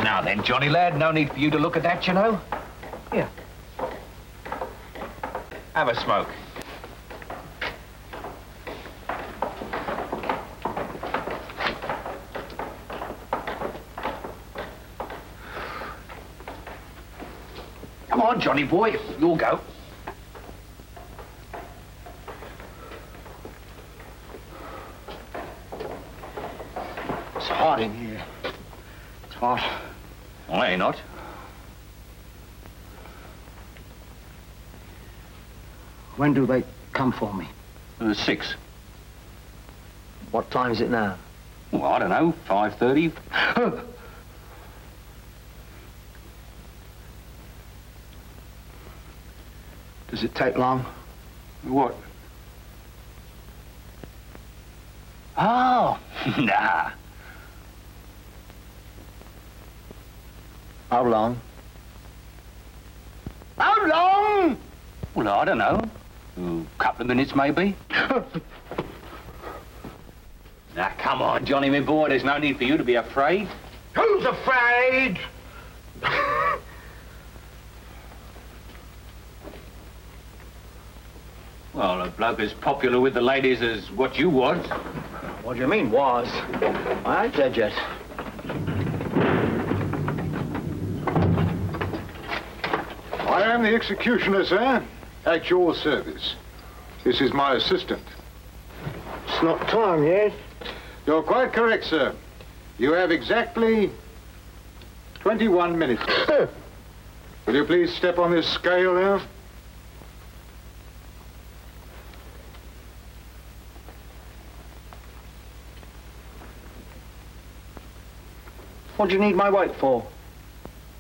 Now then, Johnny lad, no need for you to look at that, you know. Here. Have a smoke. Come on, Johnny boy, you'll go. It's hot in here. It's hot. Well, ain't not. When do they come for me? 6. What time is it now? Well, I don't know, 5:30. Does it take long? What? Oh, nah. How long? How long? Well, I don't know. A couple of minutes, maybe. Now, come on, Johnny, my boy. There's no need for you to be afraid. Who's afraid? Well, a bloke as popular with the ladies as what you was. What do you mean, was? I ain't dead yet. I am the executioner, sir, at your service. This is my assistant. It's not time yet. You're quite correct, sir. You have exactly 21 minutes. Will you please step on this scale now? What do you need my weight for?